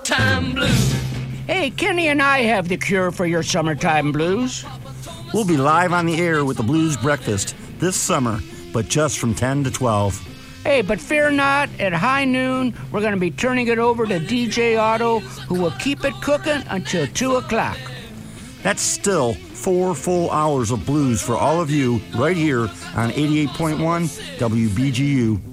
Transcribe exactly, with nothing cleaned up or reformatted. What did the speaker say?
summertime blues. Hey, Kenny and I have the cure for your summertime blues. We'll be live on the air with the Blues Breakfast this summer, but just from ten to twelve. Hey, but fear not, at high noon, we're going to be turning it over to D J Otto, who will keep it cooking until two o'clock. That's still four full hours of blues for all of you right here on eighty-eight point one W B G U.